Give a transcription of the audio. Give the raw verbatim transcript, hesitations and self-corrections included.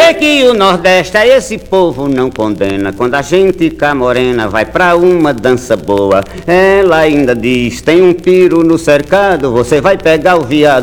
Vê que o Nordeste a esse povo não condena. Quando a gente cá morena vai pra uma dança boa, ela ainda diz, tem um piro no cercado, você vai pegar o viado.